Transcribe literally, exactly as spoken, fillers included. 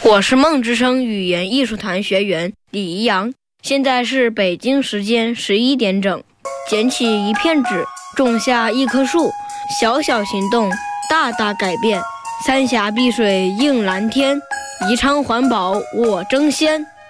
我是梦之声语言艺术团学员李怡阳，现在是北京时间十一点整。捡起一片纸，种下一棵树，小小行动，大大改变。三峡碧水映蓝天，宜昌环保我争先。